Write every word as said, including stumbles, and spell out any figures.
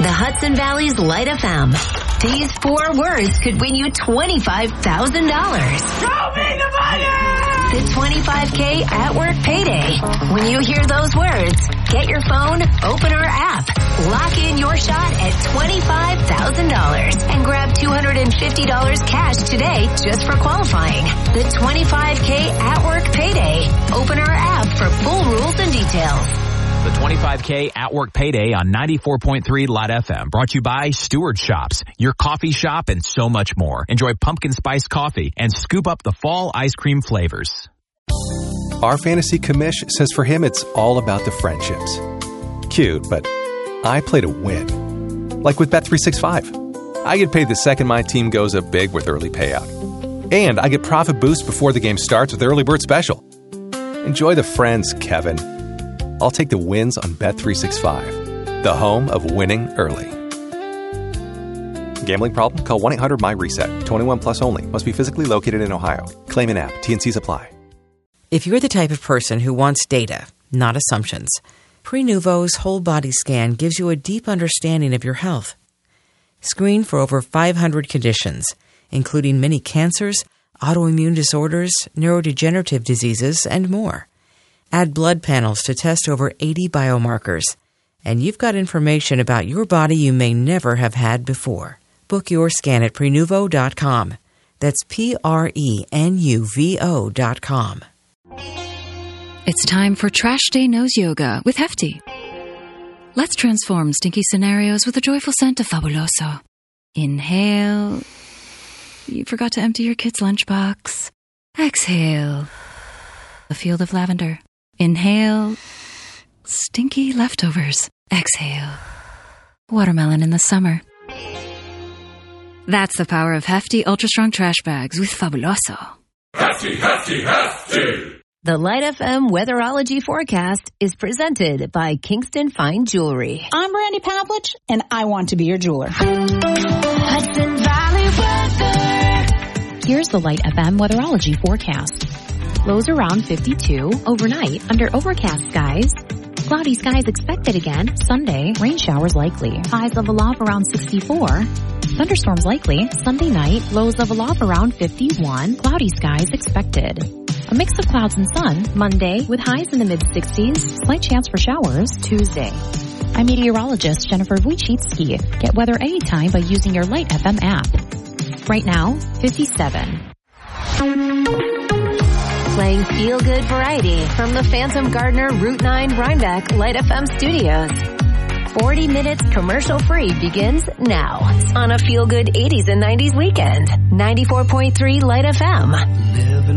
the Hudson Valley's Light F M. These four words could win you twenty-five thousand dollars. Show me the money! The twenty-five K at work payday. When you hear those words, get your phone, open our app, lock in your shot at twenty-five thousand dollars, and grab two hundred fifty dollars cash today just for qualifying. The twenty-five K at work payday. Open our app for full rules and details. The twenty-five K at work payday on ninety-four point three Light F M. Brought to you by Stewart Shops, your coffee shop, and so much more. Enjoy pumpkin spice coffee and scoop up the fall ice cream flavors. Our fantasy commish says for him it's all about the friendships. Cute, but I play to win. Like with Bet three sixty-five. I get paid the second my team goes up big with early payout. And I get profit boost before the game starts with Early Bird Special. Enjoy the friends, Kevin. I'll take the wins on Bet three sixty-five, the home of winning early. Gambling problem? Call one eight hundred M Y RESET. twenty-one plus only. Must be physically located in Ohio. Claim an app. T and C's apply. If you're the type of person who wants data, not assumptions, Prenuvo's whole body scan gives you a deep understanding of your health. Screen for over five hundred conditions, including many cancers, autoimmune disorders, neurodegenerative diseases, and more. Add blood panels to test over eighty biomarkers, and you've got information about your body you may never have had before. Book your scan at Prenuvo dot com. That's P R E N U V O dot com. It's time for Trash Day Nose Yoga with Hefty. Let's transform stinky scenarios with a joyful scent of Fabuloso. Inhale. You forgot to empty your kid's lunchbox. Exhale. A field of lavender. Inhale. Stinky leftovers. Exhale. Watermelon in the summer. That's the power of Hefty Ultra Strong Trash Bags with Fabuloso. Hefty, hefty, hefty! The Light F M Weatherology Forecast is presented by Kingston Fine Jewelry. I'm Brandy Pavlich, and I want to be your jeweler. Hudson Valley weather. Here's the Light F M Weatherology Forecast. Lows around fifty-two, overnight, under overcast skies. Cloudy skies expected again. Sunday, rain showers likely. Highs level off around sixty-four. Thunderstorms likely. Sunday night, lows level off around fifty-one. Cloudy skies expected. A mix of clouds and sun. Monday, with highs in the mid-sixties. Slight chance for showers. Tuesday. I'm meteorologist Jennifer Wojcicki. Get weather anytime by using your Light F M app. Right now, fifty-seven. Playing feel-good variety from the Phantom Gardener Route nine Rhinebeck Light F M studios. forty minutes commercial-free begins now on a feel-good eighties and nineties weekend. ninety-four point three Light F M.